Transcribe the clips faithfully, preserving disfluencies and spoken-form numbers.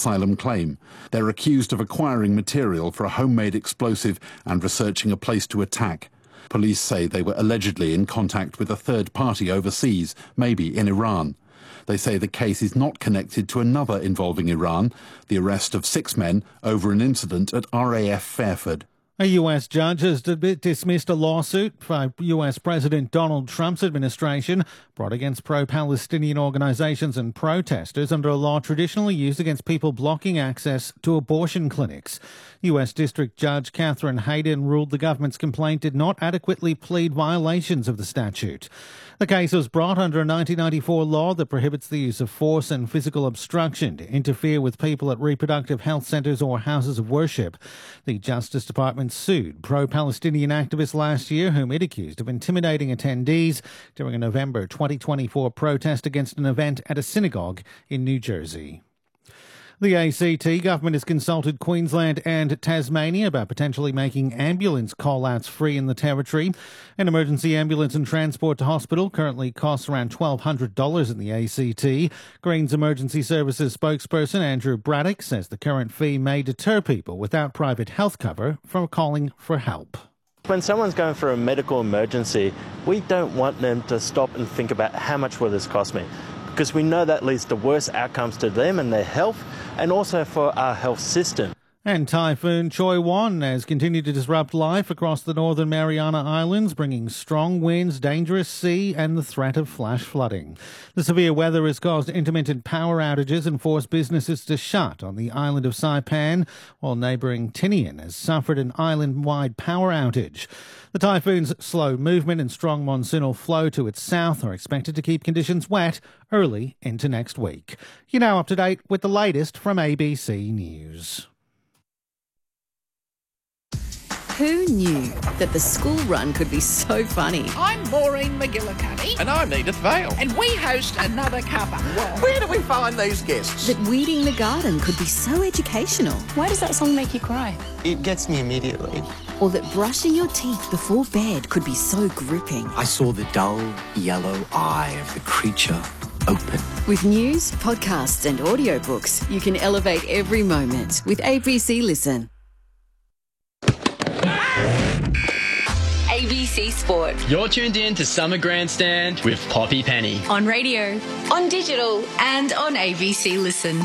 asylum claim. They're accused of acquiring material for a homemade explosive and researching a place to attack. Police say they were allegedly in contact with a third party overseas, maybe in Iran. They say the case is not connected to another involving Iran, the arrest of six men over an incident at R A F Fairford. A U S judge has dismissed a lawsuit by U S President Donald Trump's administration brought against pro-Palestinian organisations and protesters under a law traditionally used against people blocking access to abortion clinics. U S District Judge Catherine Hayden ruled the government's complaint did not adequately plead violations of the statute. The case was brought under a nineteen ninety-four law that prohibits the use of force and physical obstruction to interfere with people at reproductive health centres or houses of worship. The Justice Department sued pro-Palestinian activists last year whom it accused of intimidating attendees during a November twenty twenty-four protest against an event at a synagogue in New Jersey. The A C T government has consulted Queensland and Tasmania about potentially making ambulance call-outs free in the territory. An emergency ambulance and transport to hospital currently costs around twelve hundred dollars in the A C T. Greens Emergency Services spokesperson Andrew Braddock says the current fee may deter people without private health cover from calling for help. When someone's going for a medical emergency, we don't want them to stop and think about how much will this cost me, because we know that leads to worse outcomes to them and their health, and also for our health system. And Typhoon Choi Won has continued to disrupt life across the Northern Mariana Islands, bringing strong winds, dangerous sea and the threat of flash flooding. The severe weather has caused intermittent power outages and forced businesses to shut on the island of Saipan, while neighbouring Tinian has suffered an island-wide power outage. The typhoon's slow movement and strong monsoonal flow to its south are expected to keep conditions wet early into next week. You're now up to date with the latest from A B C News. Who knew that the school run could be so funny? I'm Maureen McGillicuddy. And I'm Edith Vale. And we host Another Cuppa. Where do we find these guests? That weeding the garden could be so educational. Why does that song make you cry? It gets me immediately. Or that brushing your teeth before bed could be so gripping. I saw the dull yellow eye of the creature open. With news, podcasts and audiobooks, you can elevate every moment with A B C Listen. A B C Sport. You're tuned in to Summer Grandstand with Poppy Penny. On radio, on digital and on A B C Listen.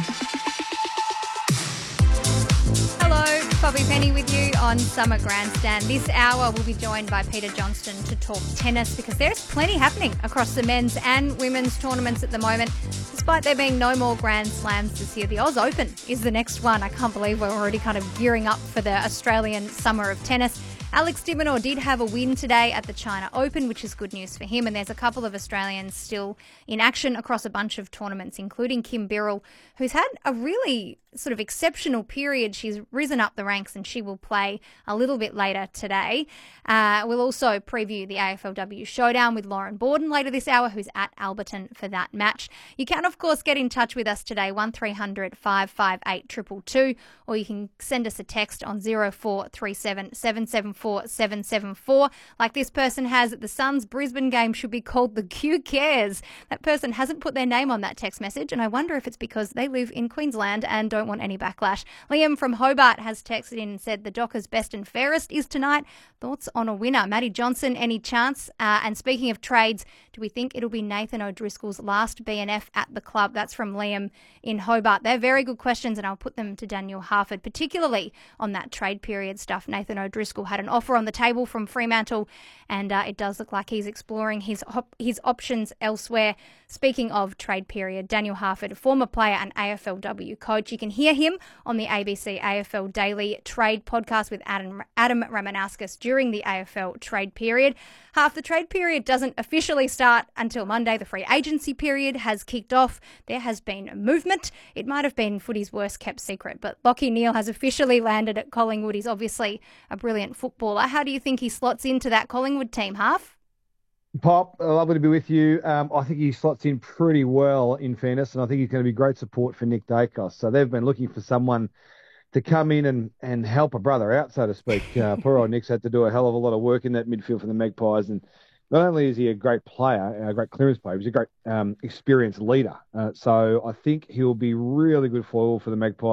Hello, Poppy Penny with you on Summer Grandstand. This hour we'll be joined by Peter Johnston to talk tennis because there's plenty happening across the men's and women's tournaments at the moment. Despite there being no more Grand Slams this year, the Oz Open is the next one. I can't believe we're already kind of gearing up for the Australian Summer of Tennis. Alex de Minaur did have a win today at the China Open, which is good news for him. And there's a couple of Australians still in action across a bunch of tournaments, including Kim Birrell, who's had a really sort of exceptional period. She's risen up the ranks and she will play a little bit later today. Uh, we'll also preview the A F L W Showdown with Lauren Borden later this hour, who's at Alberton for that match. You can, of course, get in touch with us today, one three hundred five five eight two two two, or you can send us a text on zero four three seven seven seven four seven seven four. Like this person has, the Suns Brisbane game should be called the Q Cares. That person hasn't put their name on that text message, and I wonder if it's because they live in Queensland and don't want any backlash. Liam from Hobart has texted in and said the Dockers' best and fairest is tonight. Thoughts on a winner? Maddie Johnson, any chance? Uh, and speaking of trades, do we think it'll be Nathan O'Driscoll's last B N F at the club? That's from Liam in Hobart. They're very good questions, and I'll put them to Daniel Harford, particularly on that trade period stuff. Nathan O'Driscoll had an offer on the table from Fremantle, and uh, it does look like he's exploring his op- his options elsewhere. Speaking of trade period, Daniel Harford, a former player and A F L W coach. You can hear him on the A B C A F L Daily Trade podcast with Adam, Adam Ramanauskas during the A F L trade period. Half the trade period doesn't officially start until Monday. The free agency period has kicked off. There has been movement. It might have been footy's worst kept secret, but Lachie Neale has officially landed at Collingwood. He's obviously a brilliant footballer. How do you think he slots into that Collingwood team, Half? Pop, lovely to be with you. Um, I think he slots in pretty well, in fairness, and I think he's going to be great support for Nick Dacos. So they've been looking for someone to come in and, and help a brother out, so to speak. Uh, poor old Nick's had to do a hell of a lot of work in that midfield for the Magpies, and not only is he a great player, a great clearance player, he's a great um, experienced leader. Uh, so I think he'll be really good foil for the Magpies.